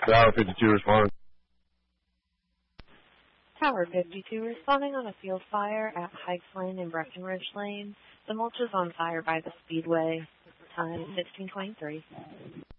Tower 52 responding. Tower 52 responding on a field fire at Hikes Lane and Breckenridge Lane. The mulch is on fire by the Speedway. Time 16:23.